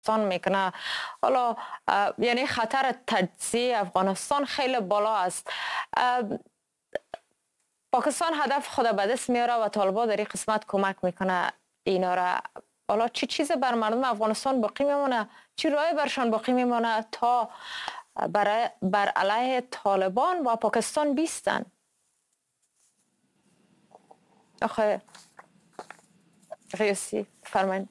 میکنه. حالا یعنی خطر تجزیه افغانستان خیلی بالا است. پاکستان هدف خود به دست میاره و طالبان در این قسمت کمک میکنه اینا را. حالا چی چیز بر مردم افغانستان باقی میمونه؟ چی راه برشان باقی میمونه تا بر علیه طالبان و پاکستان بیستن؟ آخه رئیسی فرمایید.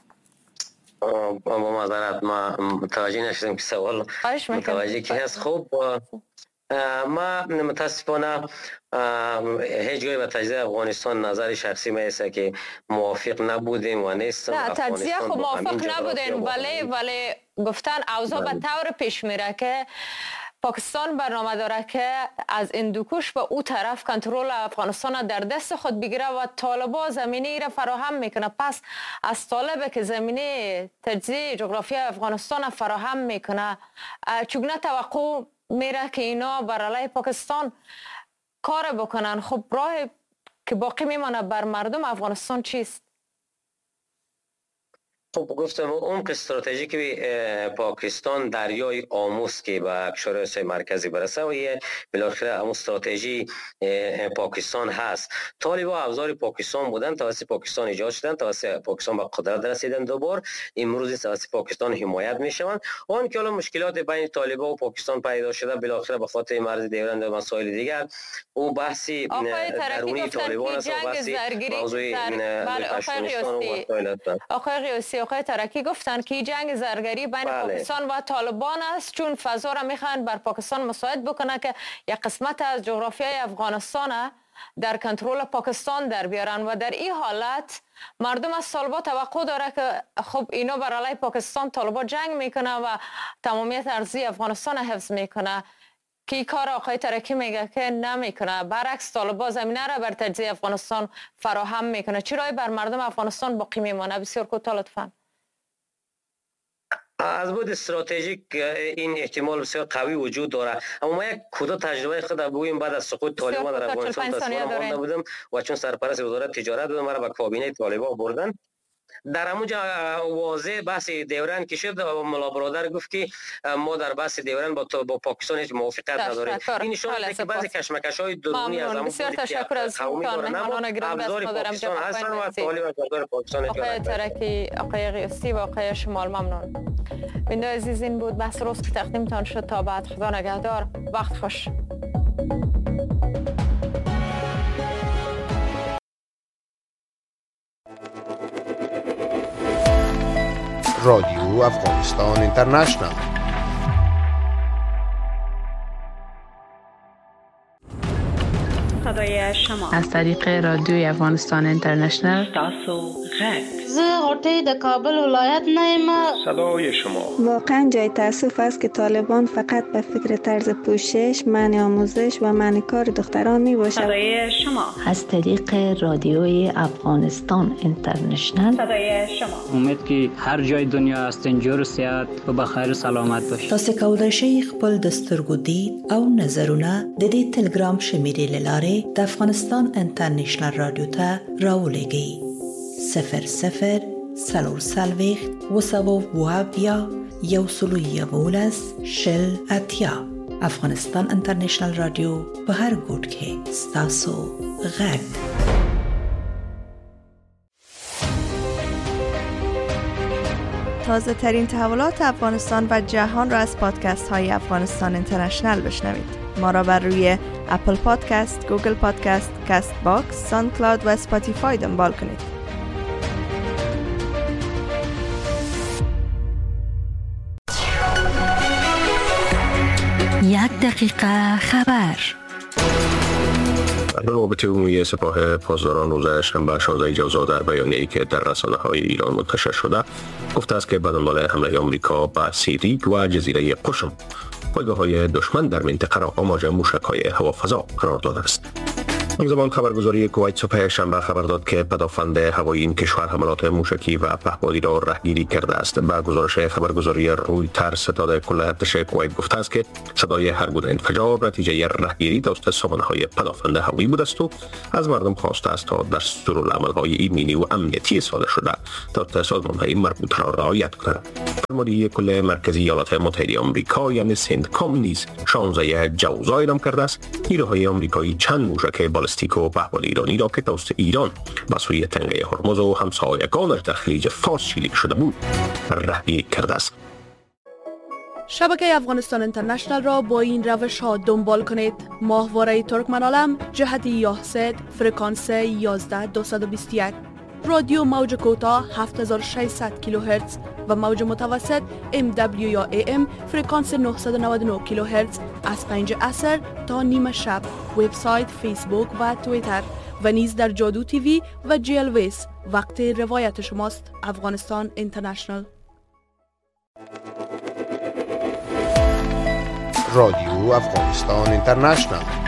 با معذرت ما متوجه نشدم که سوال متوجه کی هست. خب ما متاسفانه هیچ جایی به تجزیه افغانستان نظر شخصی ما است که موافق نبودیم و نیستم. نه تجزیه خب موافق نبودیم، ولی گفتن اوضاع به طور پیش میره که پاکستان برنامه داره که از هندوکش به او طرف کنترل افغانستان در دست خود بگیره و طالبان زمینه را فراهم میکنه. پس از طالبه که زمینه تجزیه جغرافیای افغانستان فراهم میکنه، چگونه توقع میره که اینا بر علیه پاکستان کار بکنن؟ خب راه که باقی میمانه بر مردم افغانستان چیست؟ خب گفتم عمق استراتژیک پاکستان دریای آموز که به کشور آسیای مرکزی برسه و یه بالاخره همون استراتژی پاکستان هست. طالبان ابزار پاکستان بودن، توسط پاکستان ایجاد شدن، توسط پاکستان به قدرت رسیدن دوبار، امروز توسط پاکستان حمایت میشوند. آن که حالا مشکلات بین طالبان و پاکستان پیدا شده بالاخره به خاطر مرز دیورند و مسائل دیگر او بحثی درونی طالبان است و بحثی موضوع افغانستان و مسائل است. آقای قیاسی، آقای ترکی گفتن که جنگ زرگری بین پاکستان و طالبان است، چون فضا را میخوان بر پاکستان مساعد بکنه که یک قسمت از جغرافیای افغانستان در کنترل پاکستان در بیارن و در این حالت مردم از طالبان توقع داره که خب اینا بر علیه پاکستان طالبان جنگ میکنه و تمامیت ارضی افغانستان حفظ میکنه، که این کار آقای ترکی میگه که نمیکنه، برعکس طالبان زمینه را بر تجزیه افغانستان فراهم میکنه. چرا بر مردم افغانستان باقی میمانه؟ بسیار کوتاه لطفاً. از بود استراتژیک این احتمال بسیار قوی وجود داره، اما ما یک کوتاه تجربه خود بگویم. بعد از سقوط طالبان در افغانستان تصمیم بودم و چون سرپرست وزارت تجارت بودم مرا به کابینه طالبان بردن. در همونجا واضح بحث دیورن که شد، ملا برادر گفت که ما در بحث دیورن با پاکستان هیچ موافقت نداریم. این نشان میده که بعضی کشمکش‌های درونی از همون بسیار تشکر از شما مهمانان گرامی دست مادرم جناب هستن و طالب ابزار پاکستان آقای ترکی، آقای قیاسی و آقای شمال. ممنون. بیننده عزیز، این بود بحث روز که تقدیمتان شد. تا بعد، خدا نگهدار، وقت خوش. رادیو افغانستان اینترنشنال. صدای شما از طریق رادیوی افغانستان اینترنشنال. تاسو غږ. زه غوټۍ د کابل ولایت نه یم. صدای شما. واقعا جای تأسف است که طالبان فقط به فکر طرز پوشش، منع آموزش و منع کار دختران می باشد. صدای شما. از طریق رادیوی افغانستان اینترنشنال. صدای شما. امید که هر جای دنیا هستین جور سیادت و بخیر سلامت باشید. تاسو کولای شئ خپل د سترګو دید او نظرونه د دې ټلګرام شمیرې لاره د افغانستان انټرنیشنل رادیو ته راولېږئ. 00 صلور وسوو وابیا یو سلو یولس شل اتیا. افغانستان انټرنیشنل رادیو په هر ګوټ کې ستاسو غږ. تازه ترین تحولات افغانستان و جهان را از پادکست های افغانستان اینترنشنل بشنوید. ما را بر روی اپل پادکست، گوگل پادکست، کست باکس، ساوند کلاود و اسپاتیفای دنبال کنید. یک دقیقه خبر. رابطه عمومی سپاه پاسداران روز شنبه شازده جوزا در بیانیه‌ای که در رسانه‌های ایران منتشر شده گفته است که به دنبال حمله آمریکا به سیریک و جزیره قشم پایگاه‌های دشمن در منطقه را آماج موشک‌های هوافضا قرار داده است. این زمان خبرگزاری کویت صبح شنبه خبر داد که پدافند هوایی این کشور حملات موشکی و پهپادی را رهگیری کرده است. با گزارش خبرگزاری رویترز ستاد کل ارتش کویت گفته است که صدای هر گونه انفجار نتیجه رهگیری توسط سامانه‌های پدافند هوایی بوده است و از مردم خواسته است تا دستورالعمل‌های ایمنی و امنیتی صادر شده توسط سازمان‌های مربوطه را رعایت کنند. فرمانده کل مرکزی ایالات متحده آمریکا یعنی سنتکام نیز 16 جوزا اعلام کرده است نیروهای آمریکایی چند موشک بالستیک و پهپاد ایرانی را که توسط ایران به سوی تنگه هرمز و همسایگانش در خلیج فارس شلیک شده بود رهگیری کرده است. شبکه افغانستان اینترنشنال را با این روش ها دنبال کنید: ماهواره ترکمنالم جهت یاهسد فرکانس 11221، رادیو موج کوتاه 7600 کیلوهرتز و موج متوسط MW یا AM فرکانس 999 کیلوهرتز از 5 عصر تا نیم شب. وبسایت، فیسبوک و توییتر و نیز در جادو تیوی و جیل ویس. وقت روایت شماست. افغانستان اینترنشنال. رادیو افغانستان اینترنشنال